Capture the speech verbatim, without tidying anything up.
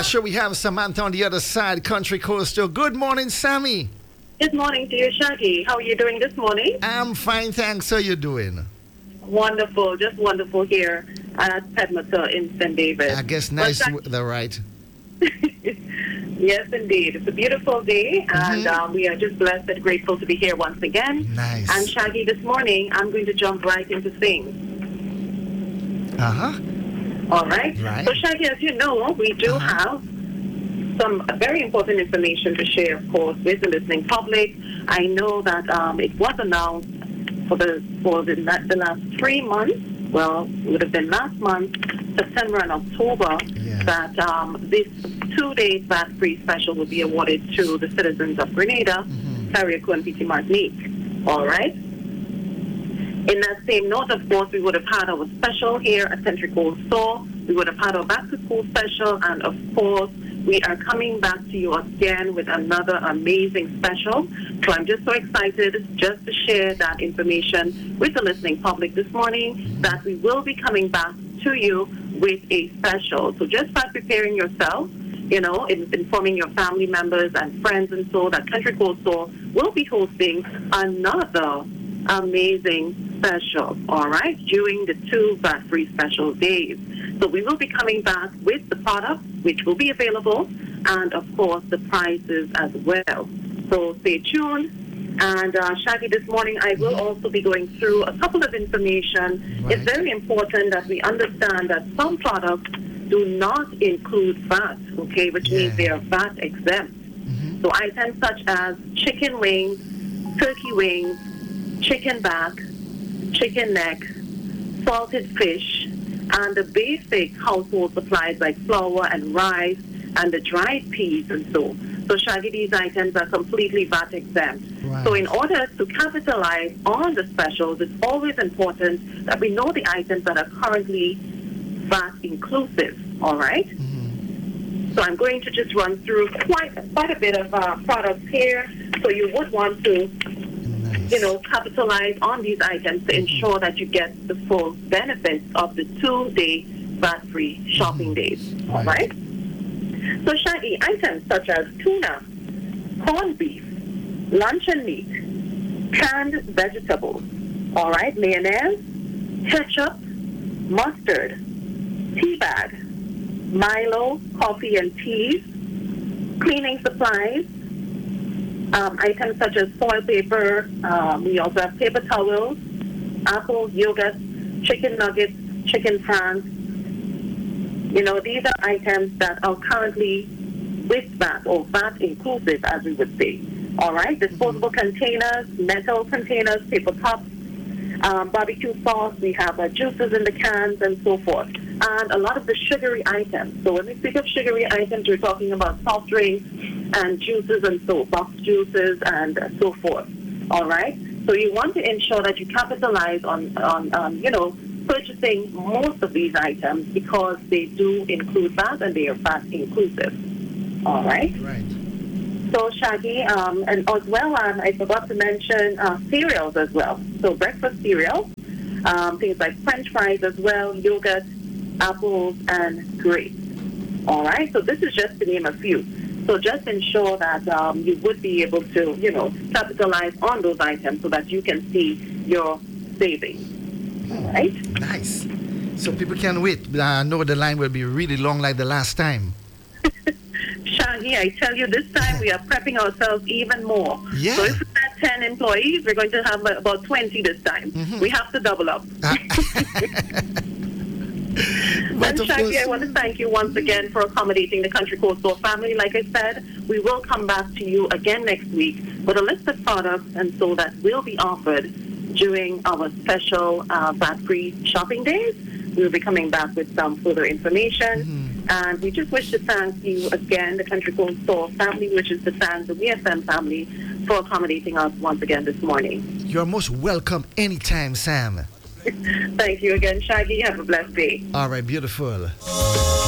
sure we have Samantha on the other side, Country Coastal. Good morning, Sammy. Good morning to you, Shaggy. How are you doing this morning? I'm fine, thanks. How you doing? Wonderful, just wonderful here at Pedmata in Saint David. I guess nice Shaggy, weather, right? yes, indeed. It's a beautiful day, Mm-hmm. and um, we are just blessed and grateful to be here once again. Nice. And Shaggy, this morning, I'm going to jump right into things. Uh-huh. All right? Right. So, Shaggy, as you know, we do Uh-huh. have some very important information to share, of course, with the listening public. I know that um, it was announced for the for the, the last three months, well, it would have been last month, September and October, Yeah. that um, this two-day V A T-free special will be awarded to the citizens of Grenada, Mhm. Carriacou, and P T Martinique. All right? In that same note, of course, we would have had our special here at Century Gold Store. We would have had our back-to-school special, and of course, we are coming back to you again with another amazing special. So I'm just so excited just to share that information with the listening public this morning, that we will be coming back to you with a special. So just start preparing yourself, you know, in, informing your family members and friends and so that Country Gold Store will be hosting another amazing special, all right, during the two V A T-free special days. So we will be coming back with the product, which will be available, and of course the prices as well. So stay tuned. And uh, Shaggy, this morning I will also be going through a couple of information. Right. It's very important that we understand that some products do not include V A T, okay, which Yeah. means they are V A T exempt. Mhm. So items such as chicken wings, turkey wings, chicken back, chicken neck, salted fish, and the basic household supplies like flour and rice and the dried peas and so. So Shaggy, these items are completely V A T exempt. Right. So in order to capitalize on the specials, it's always important that we know the items that are currently V A T inclusive, all right? Mhm. So I'm going to just run through quite, quite a bit of uh, products here. So you would want to Nice. you know, capitalize on these items to ensure that you get the full benefits of the two-day V A T-free shopping days. All right? So, Shaggy, items such as tuna, corned beef, luncheon meat, canned vegetables, all right, mayonnaise, ketchup, mustard, tea bag, Milo, coffee and teas, cleaning supplies, Um, items such as toilet paper, um, we also have paper towels, apples, yogurt, chicken nuggets, chicken franks. You know, these are items that are currently with V A T or V A T inclusive, as we would say. All right, disposable containers, metal containers, paper cups, um, barbecue sauce. We have uh, juices in the cans and so forth, and a lot of the sugary items. So when we speak of sugary items, we're talking about soft drinks and juices and so, box juices and so forth. All right? So you want to ensure that you capitalize on, on um, you know, purchasing most of these items because they do include V A T and they are V A T inclusive. All right? Right. So, Shaggy, um, and as well, um, I forgot to mention uh, cereals as well. So breakfast cereal, um, things like French fries as well, yogurt, apples, and grapes. All right? So this is just to name a few. So just ensure that um, you would be able to, you know, capitalize on those items so that you can see your savings. All right? Nice. So people can wait. I know the line will be really long like the last time. Shaggy, I tell you, this time we are prepping ourselves even more. Yeah. So if we had ten employees, we're going to have about twenty this time. Mhm. We have to double up. But And of Shaggy, course- I want to thank you once again for accommodating the Country Coast Store family. Like I said, we will come back to you again next week with a list of products and so that will be offered during our special uh, V A T-free shopping days. We'll be coming back with some further information. Mhm. And we just wish to thank you again, the Country Coast Store family, which is to thank the V S M family for accommodating us once again this morning. You're most welcome anytime, Sam. Thank you again, Shaggy. Have a blessed day. All right, beautiful.